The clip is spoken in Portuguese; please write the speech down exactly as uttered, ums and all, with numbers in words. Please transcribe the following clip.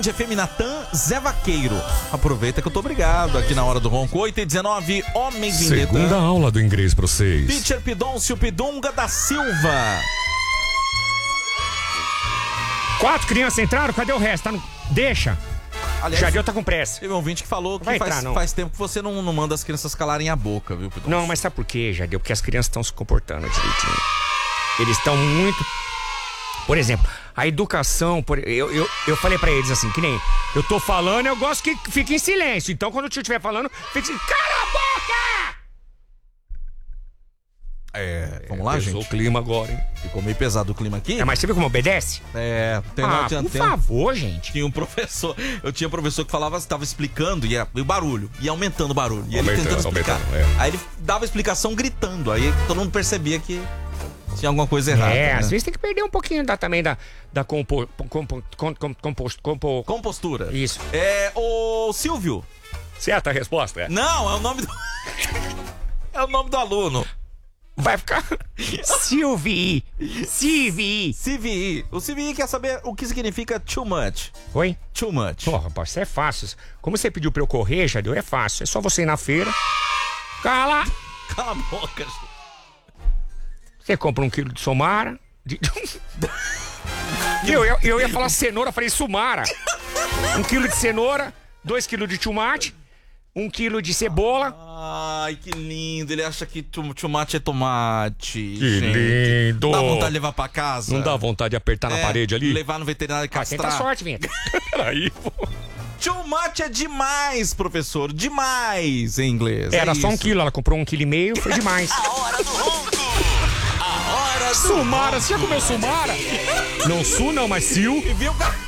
Band F M Natan, Zé Vaqueiro. Aproveita que eu tô obrigado aqui na hora do ronco. oito e dezenove, Homem Vinheta. Segunda aula do inglês pra vocês. Teacher Pidoncio Pidunga da Silva. Quatro crianças entraram, cadê o resto? Tá no... Deixa. Aliás, Jadeu tá com pressa. teve um ouvinte que falou que Vai faz, entrar, não. faz tempo que você não, não manda as crianças calarem a boca, viu, Pidoncio? Não, mas sabe por quê, Jadeu? Porque as crianças estão se comportando direitinho. Eles estão muito... Por exemplo, a educação... Por... Eu, eu, eu falei pra eles assim, que nem... Eu tô falando, eu gosto que fique em silêncio. Então, quando o tio estiver falando, fique assim... Cala a boca! É, vamos lá, Pesou gente. o clima agora, hein? Ficou meio pesado o clima aqui. É, mas você viu como obedece? É, tem Ah, tinha, por tem- favor, gente. Tinha um professor, eu tinha um professor que falava, estava explicando e, ia- e o barulho, ia aumentando o barulho. E ele Aumentando, tentando explicar. aumentando, é. Aí ele dava explicação gritando, aí todo mundo percebia que tinha alguma coisa errada. É, né? às vezes tem que perder um pouquinho da, também da, da compo, compo, com, com, composto, compo... Compostura. Isso. É, o Silvio. Certa a resposta, é? Não, é o nome do... é o nome do aluno. Vai ficar... Silvi. Silvi. C V I. O C V I quer saber o que significa too much. Oi? Too much. Porra, rapaz, isso é fácil. Como você pediu pra eu correr, Jadeu, é fácil. É só você ir na feira. Cala! Cala a boca, gente. Você compra um quilo de somara. De... eu, eu, eu ia falar cenoura, falei sumara. Um quilo de cenoura, dois quilos de tomate, um quilo de cebola. Ai, que lindo. Ele acha que tom- tomate é tomate. Que lindo. Dá vontade de levar pra casa? Não dá vontade de apertar na É, parede ali? Levar no veterinário e Ah, tenta castrar. a sorte, Vinha. Aí, pô. Tomate é demais, professor. Demais em inglês. Era é só um isso. quilo, ela comprou um quilo e meio, foi demais. A hora do ronco. A hora do Sumara, você já comeu sumara? Não su não, mas sil. E viu, cara?